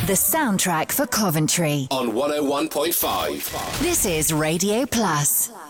The soundtrack for Coventry. On 101.5. This is Radio Plus.